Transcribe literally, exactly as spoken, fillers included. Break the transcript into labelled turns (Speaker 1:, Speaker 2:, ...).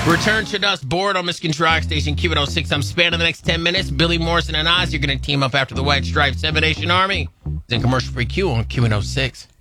Speaker 1: Return to Dust Board on Michigan Rock Station Q one oh six. I'm spanning the next ten minutes. Billy Morrison and Oz, you're going to team up after the White Stripes Seven Nation Army. It's in commercial free Q on Q one oh six.